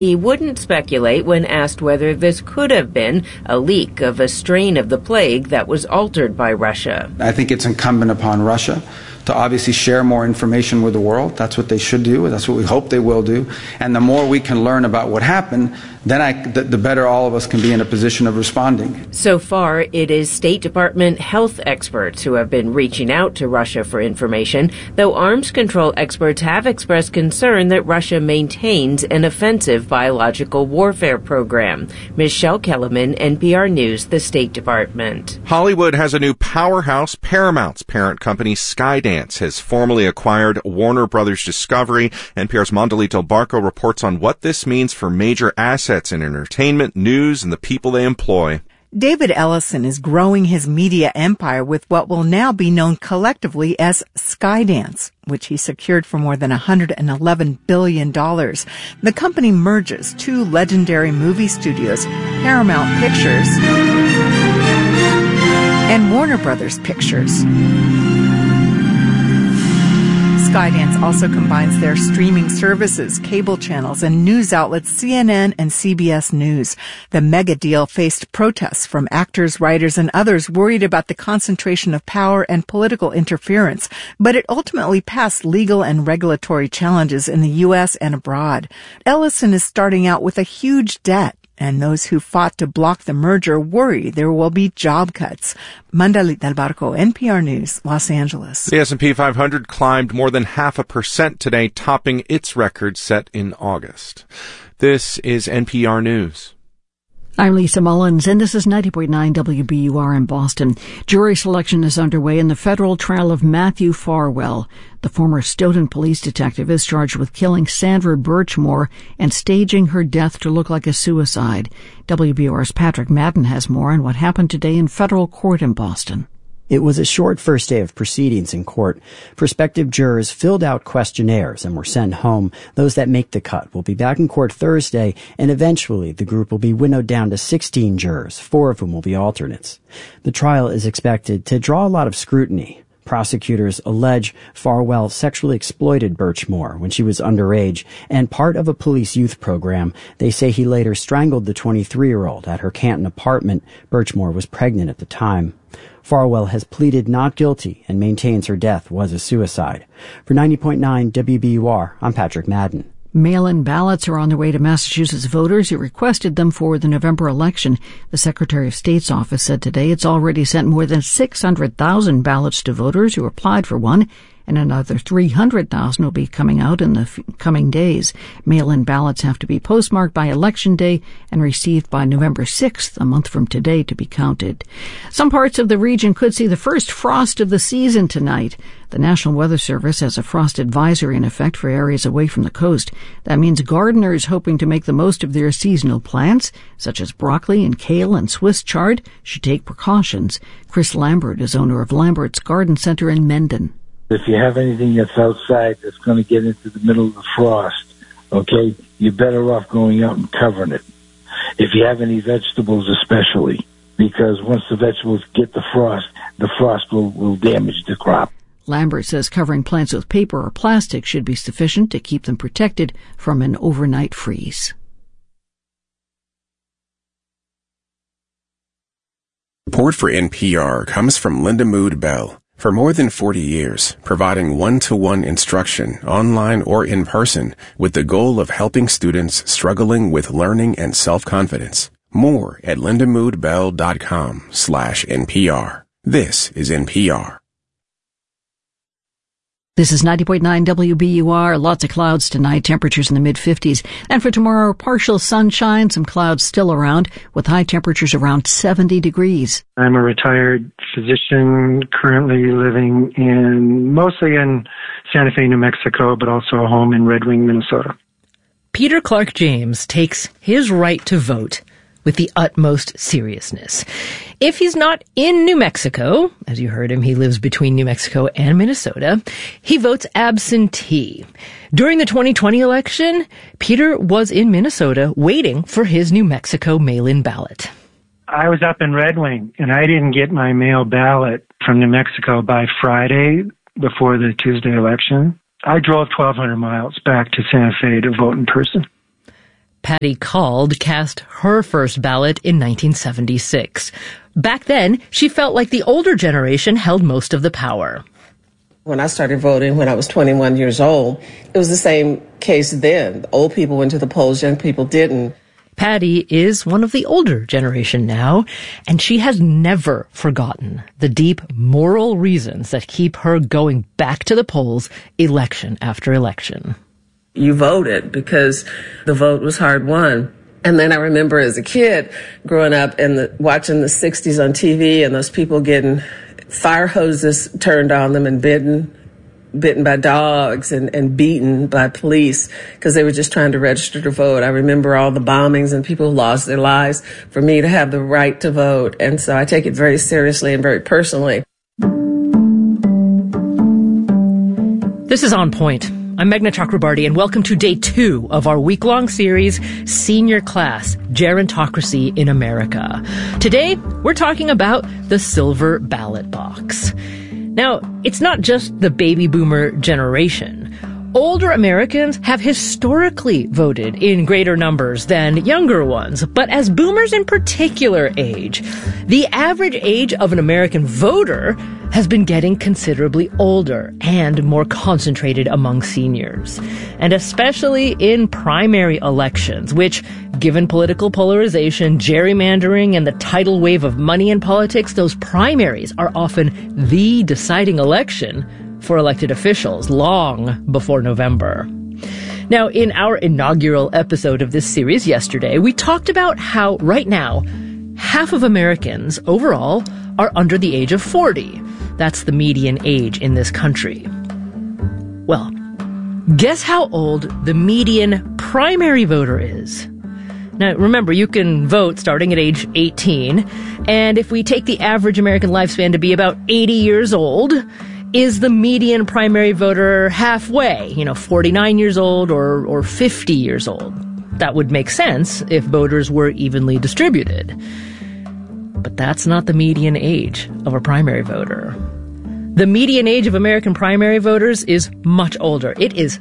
He wouldn't speculate when asked whether this could have been a leak of a strain of the plague that was altered by Russia. I think it's incumbent upon Russia to obviously share more information with the world. That's what they should do. That's what we hope they will do. And the more we can learn about what happened, then the better all of us can be in a position of responding. So far, it is State Department health experts who have been reaching out to Russia for information, though arms control experts have expressed concern that Russia maintains an offensive biological warfare program. Michelle Kellerman, NPR News, the State Department. Hollywood has a new powerhouse. Paramount's parent company, Skydance, has formally acquired Warner Brothers Discovery. NPR's Mondalito Barco reports on what this means for major assets in entertainment, news, and the people they employ. David Ellison is growing his media empire with what will now be known collectively as Skydance, which he secured for more than $111 billion. The company merges two legendary movie studios, Paramount Pictures and Warner Brothers Pictures. Skydance also combines their streaming services, cable channels, and news outlets CNN and CBS News. The mega deal faced protests from actors, writers, and others worried about the concentration of power and political interference, but it ultimately passed legal and regulatory challenges in the U.S. and abroad. Ellison is starting out with a huge debt, and those who fought to block the merger worry there will be job cuts. Mandalit Del Barco, NPR News, Los Angeles. The S&P 500 climbed more than 0.5% today, topping its record set in August. This is NPR News. I'm Lisa Mullins, and this is 90.9 WBUR in Boston. Jury selection is underway in the federal trial of Matthew Farwell. The former Stoughton police detective is charged with killing Sandra Birchmore and staging her death to look like a suicide. WBUR's Patrick Madden has more on what happened today in federal court in Boston. It was a short first day of proceedings in court. Prospective jurors filled out questionnaires and were sent home. Those that make the cut will be back in court Thursday, and eventually the group will be winnowed down to 16 jurors, 4 of whom will be alternates. The trial is expected to draw a lot of scrutiny. Prosecutors allege Farwell sexually exploited Birchmore when she was underage and part of a police youth program. They say he later strangled the 23-year-old at her Canton apartment. Birchmore was pregnant at the time. Farwell has pleaded not guilty and maintains her death was a suicide. For 90.9 WBUR, I'm Patrick Madden. Mail-in ballots are on their way to Massachusetts voters who requested them for the November election. The Secretary of State's office said today it's already sent more than 600,000 ballots to voters who applied for one, and another 300,000 will be coming out in the coming days. Mail-in ballots have to be postmarked by Election Day and received by November 6th, a month from today, to be counted. Some parts of the region could see the first frost of the season tonight. The National Weather Service has a frost advisory in effect for areas away from the coast. That means gardeners hoping to make the most of their seasonal plants, such as broccoli and kale and Swiss chard, should take precautions. Chris Lambert is owner of Lambert's Garden Center in Mendon. If you have anything that's outside that's going to get into the middle of the frost, okay, you're better off going out and covering it. If you have any vegetables especially, because once the vegetables get the frost will damage the crop. Lambert says covering plants with paper or plastic should be sufficient to keep them protected from an overnight freeze. Support for NPR comes from Linda Mood Bell. For more than 40 years, providing one-to-one instruction, online or in person, with the goal of helping students struggling with learning and self-confidence. More at lindamoodbell.com/NPR. This is NPR. This is 90.9 WBUR. Lots of clouds tonight, temperatures in the mid-50s. And for tomorrow, partial sunshine, some clouds still around, with high temperatures around 70 degrees. I'm a retired physician, currently living mostly in Santa Fe, New Mexico, but also a home in Red Wing, Minnesota. Peter Clark James takes his right to vote with the utmost seriousness. If he's not in New Mexico, as you heard him, he lives between New Mexico and Minnesota, he votes absentee. During the 2020 election, Peter was in Minnesota waiting for his New Mexico mail-in ballot. I was up in Red Wing, and I didn't get my mail ballot from New Mexico by Friday before the Tuesday election. I drove 1,200 miles back to Santa Fe to vote in person. Patty Cald cast her first ballot in 1976. Back then, she felt like the older generation held most of the power. When I started voting when I was 21 years old, it was the same case then. Old people went to the polls, young people didn't. Patty is one of the older generation now, and she has never forgotten the deep moral reasons that keep her going back to the polls election after election. You voted because the vote was hard won. And then I remember as a kid growing up and watching the 60s on TV and those people getting fire hoses turned on them and bitten by dogs and beaten by police because they were just trying to register to vote. I remember all the bombings and people who lost their lives for me to have the right to vote. And so I take it very seriously and very personally. This is On Point. I'm Meghna Chakrabarty, and welcome to day 2 of our week-long series, Senior Class, Gerontocracy in America. Today, we're talking about the silver ballot box. Now, it's not just the baby boomer generation. Older Americans have historically voted in greater numbers than younger ones, but as boomers in particular age, the average age of an American voter has been getting considerably older and more concentrated among seniors. And especially in primary elections, which, given political polarization, gerrymandering, and the tidal wave of money in politics, those primaries are often the deciding election for elected officials long before November. Now, in our inaugural episode of this series yesterday, we talked about how right now, half of Americans overall are under the age of 40. That's the median age in this country. Well, guess how old the median primary voter is? Now, remember, you can vote starting at age 18, and if we take the average American lifespan to be about 80 years old, is the median primary voter halfway, 49 years old or 50 years old? That would make sense if voters were evenly distributed. But that's not the median age of a primary voter. The median age of American primary voters is much older. It is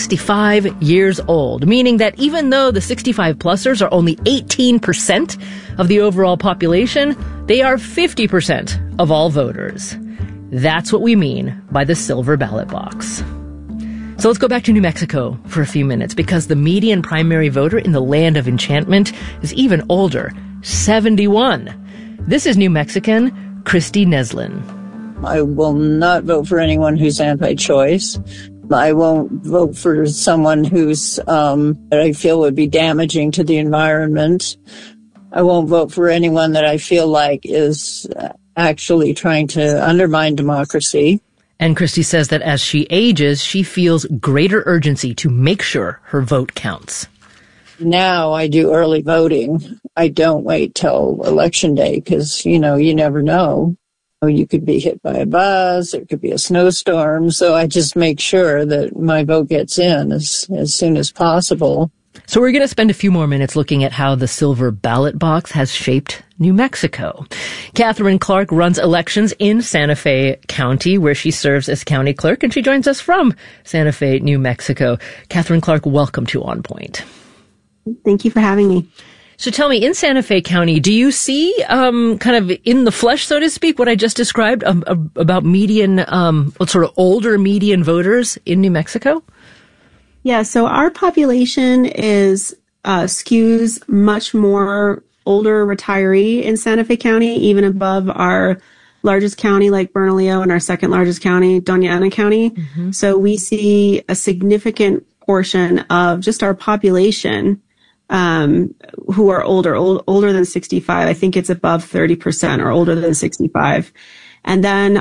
65 years old, meaning that even though the 65-plussers are only 18% of the overall population, they are 50% of all voters. That's what we mean by the silver ballot box. So let's go back to New Mexico for a few minutes, because the median primary voter in the land of enchantment is even older, 71. This is New Mexican Christy Neslin. I will not vote for anyone who's anti-choice. I won't vote for someone who's that I feel would be damaging to the environment. I won't vote for anyone that I feel like is actually trying to undermine democracy. And Christy says that as she ages, she feels greater urgency to make sure her vote counts. Now I do early voting. I don't wait till election day because, you never know. You could be hit by a bus, there could be a snowstorm. So I just make sure that my vote gets in as soon as possible. So we're going to spend a few more minutes looking at how the silver ballot box has shaped New Mexico. Catherine Clark runs elections in Santa Fe County, where she serves as county clerk, and she joins us from Santa Fe, New Mexico. Catherine Clark, welcome to On Point. Thank you for having me. So tell me, in Santa Fe County, do you see kind of in the flesh, so to speak, what I just described about median, sort of older median voters in New Mexico? Yeah, so our population is skews much more older retiree in Santa Fe County, even above our largest county like Bernalillo and our second largest county, Doña Ana County. Mm-hmm. So we see a significant portion of just our population who are older than 65. I think it's above 30% or older than 65. And then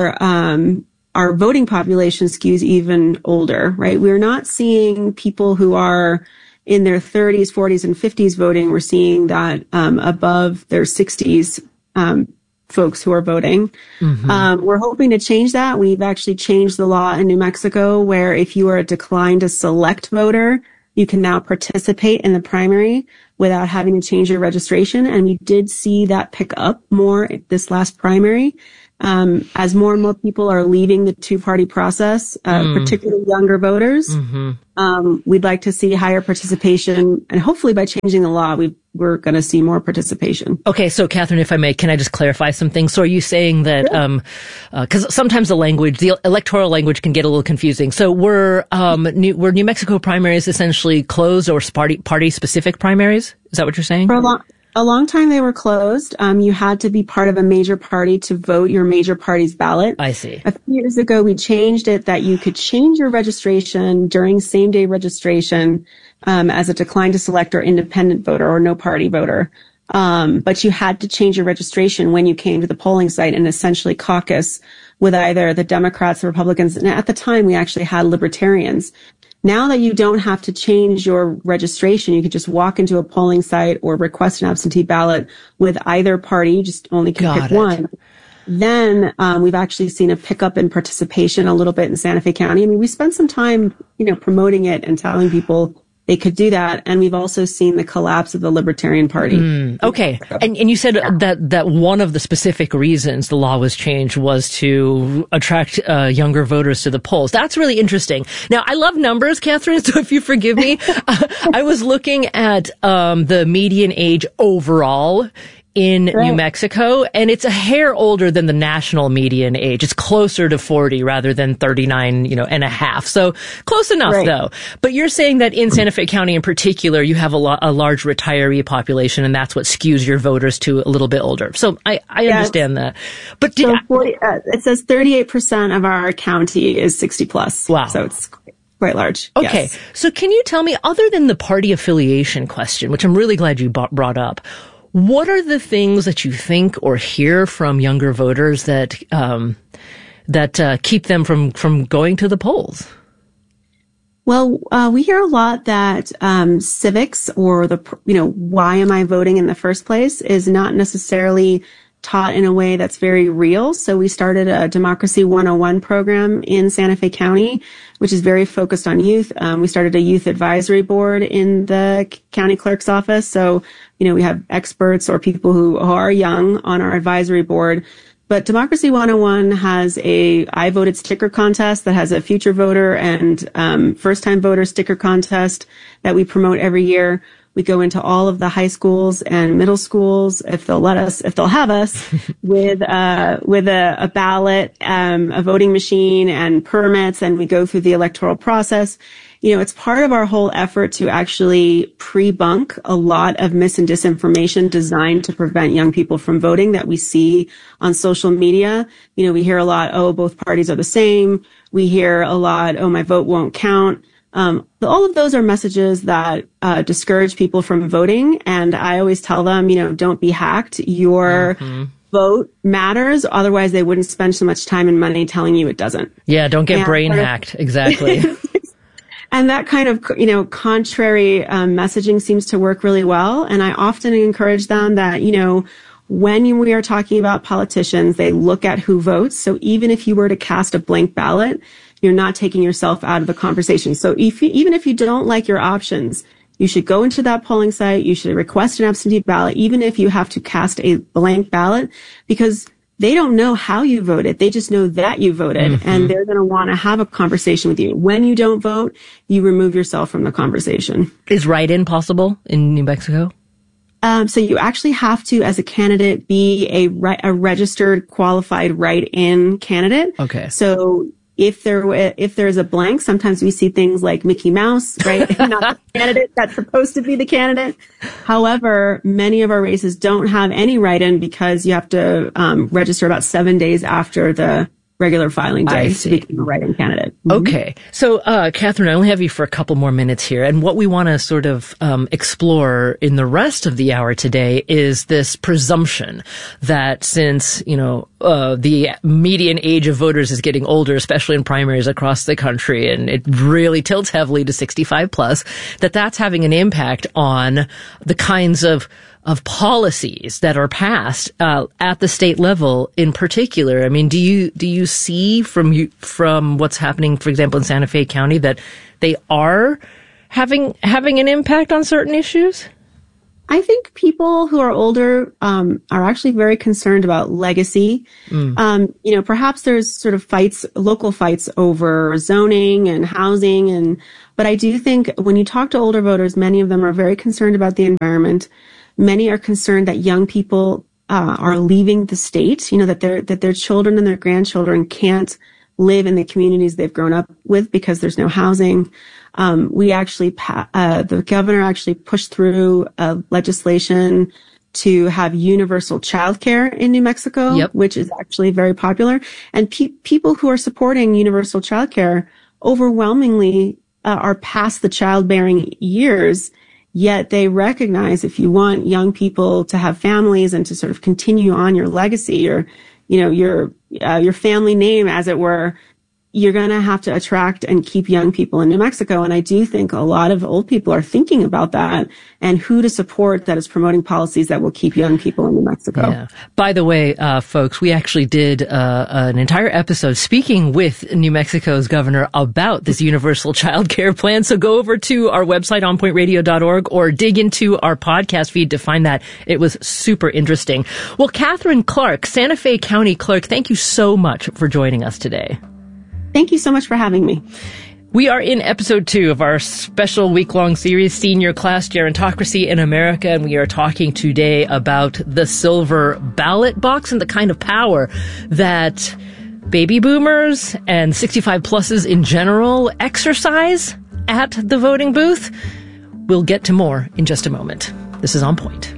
our voting population skews even older, right? We're not seeing people who are in their 30s, 40s, and 50s voting. We're seeing that above their 60s folks who are voting. Mm-hmm. We're hoping to change that. We've actually changed the law in New Mexico where if you are a declined to select voter, you can now participate in the primary without having to change your registration. And we did see that pick up more this last primary. as more and more people are leaving the two-party process, particularly younger voters, we'd like to see higher participation, and hopefully by changing the law, we're going to see more participation. Okay, so Catherine, if I may, can I just clarify something? So are you saying that, because sometimes the electoral language can get a little confusing. So were New Mexico primaries essentially closed or party-specific primaries? Is that what you're saying? For a long time they were closed. You had to be part of a major party to vote your major party's ballot. I see. A few years ago, we changed it that you could change your registration during same-day registration as a decline to select or independent voter or no party voter. But you had to change your registration when you came to the polling site and essentially caucus with either the Democrats or Republicans. And at the time, we actually had libertarians. Now that you don't have to change your registration, you can just walk into a polling site or request an absentee ballot with either party. You just only can pick one. Then we've actually seen a pickup in participation a little bit in Santa Fe County. I mean, we spent some time, promoting it and telling people they could do that. And we've also seen the collapse of the Libertarian Party. Okay. And you said that one of the specific reasons the law was changed was to attract younger voters to the polls. That's really interesting. Now, I love numbers, Catherine, so if you forgive me, I was looking at the median age overall in New Mexico, and it's a hair older than the national median age. It's closer to 40 rather than 39, and a half. So close enough, though. But you're saying that in Santa Fe County in particular, you have a large retiree population, and that's what skews your voters to a little bit older. So I understand that. But it says 38% of our county is 60 plus. Wow. So it's quite large. Okay. Yes. So can you tell me, other than the party affiliation question, which I'm really glad you brought up, what are the things that you think or hear from younger voters that keep them from going to the polls? Well, we hear a lot that civics or why am I voting in the first place is not necessarily taught in a way that's very real. So we started a Democracy 101 program in Santa Fe County, which is very focused on youth. We started a youth advisory board in the county clerk's office. So, we have experts or people who are young on our advisory board. But Democracy 101 has a I Voted sticker contest that has a future voter and first-time voter sticker contest that we promote every year. We go into all of the high schools and middle schools, if they'll have us, with a ballot, a voting machine and permits, and we go through the electoral process. It's part of our whole effort to actually pre-bunk a lot of mis and disinformation designed to prevent young people from voting that we see on social media. We hear a lot, both parties are the same. We hear a lot, my vote won't count. All of those are messages that discourage people from voting. And I always tell them, don't be hacked. Your vote matters. Otherwise, they wouldn't spend so much time and money telling you it doesn't. Yeah, don't get brain hacked. Exactly. And that kind of, contrary messaging seems to work really well. And I often encourage them that, when we are talking about politicians, they look at who votes. So even if you were to cast a blank ballot, you're not taking yourself out of the conversation. So even if you don't like your options, you should go into that polling site. You should request an absentee ballot, even if you have to cast a blank ballot, because they don't know how you voted. They just know that you voted, and they're going to want to have a conversation with you. When you don't vote, you remove yourself from the conversation. Is write-in possible in New Mexico? So you actually have to, as a candidate, be a registered, qualified write-in candidate. Okay. So if there's a blank, sometimes we see things like Mickey Mouse, right? Not the candidate that's supposed to be the candidate. However, many of our races don't have any write-in because you have to register about 7 days after the regular filing day to become a write-in candidate. Okay. So, Catherine, I only have you for a couple more minutes here. And what we want to sort of explore in the rest of the hour today is this presumption that since, the median age of voters is getting older, especially in primaries across the country, and it really tilts heavily to 65 plus, that's having an impact on the kinds of policies that are passed at the state level in particular. I mean, do you see from what's happening, for example, in Santa Fe County, that they are having an impact on certain issues? I think people who are older are actually very concerned about legacy. Perhaps there's sort of local fights over zoning and housing, but I do think when you talk to older voters, many of them are very concerned about the environment. Many are concerned that young people are leaving the state. That their children and their grandchildren can't live in the communities they've grown up with because there's no housing. The governor actually pushed through legislation to have universal childcare in New Mexico, which is actually very popular. And people who are supporting universal childcare overwhelmingly are past the childbearing years. Yet they recognize if you want young people to have families and to sort of continue on your legacy, your family name, as it were, you're going to have to attract and keep young people in New Mexico. And I do think a lot of old people are thinking about that and who to support that is promoting policies that will keep young people in New Mexico. Yeah. By the way, folks, we actually did an entire episode speaking with New Mexico's governor about this universal child care plan. So go over to our website, onpointradio.org, or dig into our podcast feed to find that. It was super interesting. Well, Catherine Clark, Santa Fe County Clerk, thank you so much for joining us today. Thank you so much for having me. We are in episode 2 of our special week-long series, Senior Class Gerontocracy in America, and we are talking today about the silver ballot box and the kind of power that baby boomers and 65-pluses in general exercise at the voting booth. We'll get to more in just a moment. This is On Point.